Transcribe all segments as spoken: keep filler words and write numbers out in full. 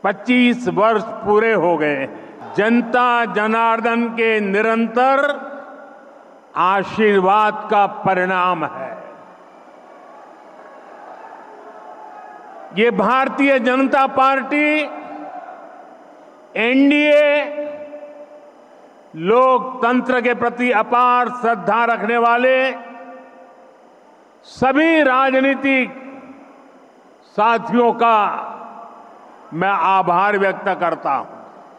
पच्चीस वर्ष पूरे हो गए। जनता जनार्दन के निरंतर आशीर्वाद का परिणाम है। ये भारतीय जनता पार्टी एनडीए लोकतंत्र के प्रति अपार श्रद्धा रखने वाले सभी राजनीतिक साथियों का मैं आभार व्यक्त करता हूं।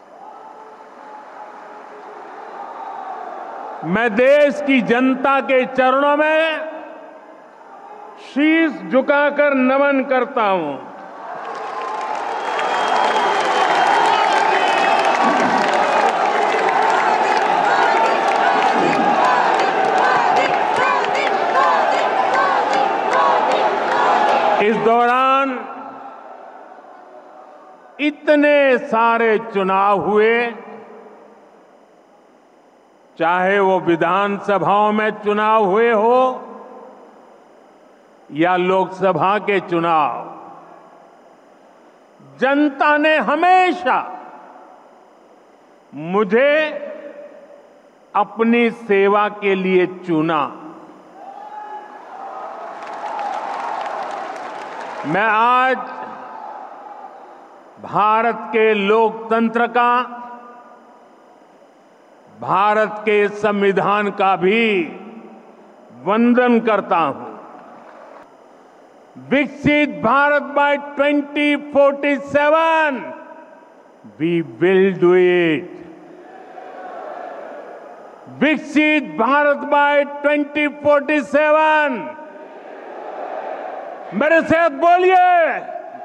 मैं देश की जनता के चरणों में शीश झुकाकर नमन करता हूं। इस दौरान इतने सारे चुनाव हुए, चाहे वो विधानसभाओं में चुनाव हुए हो या लोकसभा के चुनाव, जनता ने हमेशा मुझे अपनी सेवा के लिए चुना। मैं आज भारत के लोकतंत्र का, भारत के संविधान का भी वंदन करता हूं। विकसित Bharat by twenty forty seven, we will do it. विकसित Bharat by twenty forty seven, मेरे साथ बोलिए,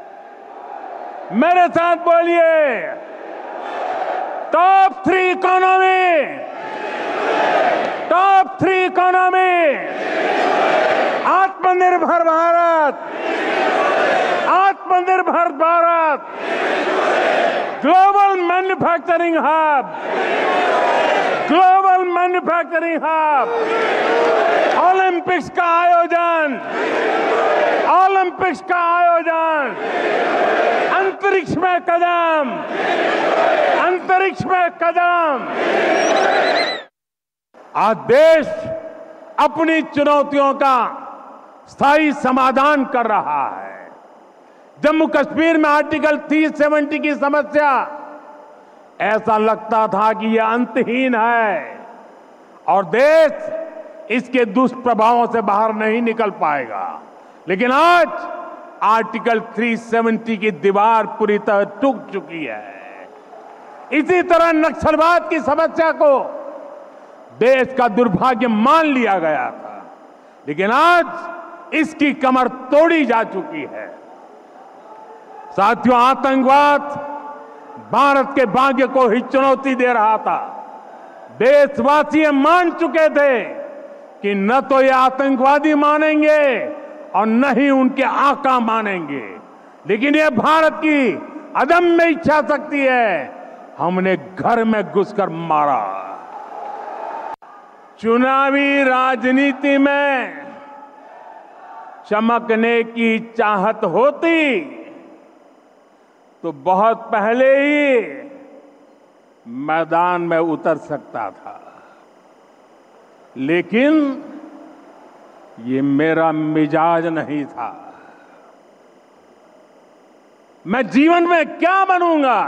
मेरे साथ बोलिए। Top three economy, top three economy, आत्मनिर्भर भारत, आत्मनिर्भर Bharat, global manufacturing hub, global manufacturing hub, Olympics का आयोजन, ओलंपिक्स का आयोजन, अंतरिक्ष में कदम, अंतरिक्ष में कदम। आज देश अपनी चुनौतियों का स्थायी समाधान कर रहा है। जम्मू कश्मीर में आर्टिकल तीन सौ सत्तर की समस्या, ऐसा लगता था कि यह अंतहीन है और देश इसके दुष्प्रभावों से बाहर नहीं निकल पाएगा, लेकिन आज आर्टिकल तीन सौ सत्तर की दीवार पूरी तरह टूट चुकी है। इसी तरह नक्सलवाद की समस्या को देश का दुर्भाग्य मान लिया गया था, लेकिन आज इसकी कमर तोड़ी जा चुकी है। साथियों, आतंकवाद भारत के भाग्य को ही चुनौती दे रहा था। देशवासी मान चुके थे कि न तो ये आतंकवादी मानेंगे और न ही उनके आका मानेंगे, लेकिन ये भारत की अदम्य इच्छा शक्ति है। हमने घर में घुसकर मारा। चुनावी राजनीति में चमकने की चाहत होती तो बहुत पहले ही मैदान में उतर सकता था, लेकिन ये मेरा मिजाज नहीं था। मैं जीवन में क्या बनूंगा,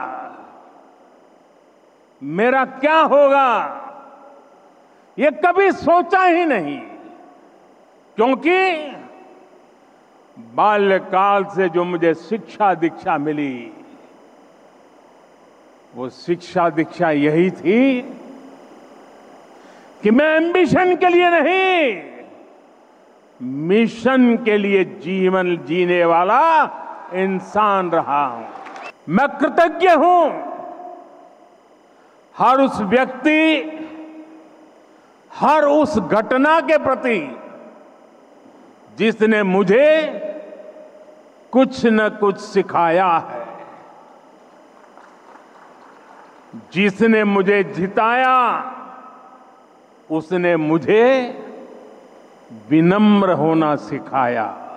मेरा क्या होगा, ये कभी सोचा ही नहीं, क्योंकि बाल्यकाल से जो मुझे शिक्षा दीक्षा मिली, वो शिक्षा दीक्षा यही थी कि मैं एम्बिशन के लिए नहीं, मिशन के लिए जीवन जीने वाला इंसान रहा हूं। मैं कृतज्ञ हूं हर उस व्यक्ति, हर उस घटना के प्रति जिसने मुझे कुछ न कुछ सिखाया है, जिसने मुझे जिताया, उसने मुझे विनम्र होना सिखाया।